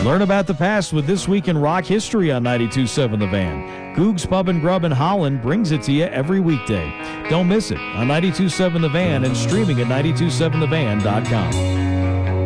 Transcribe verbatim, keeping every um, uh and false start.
Learn about the past with This Week in Rock History on ninety-two point seven The Van. Goog's Pub and Grub in Holland brings it to you every weekday. Don't miss it on ninety-two point seven The Van and streaming at ninety two seven the van dot com.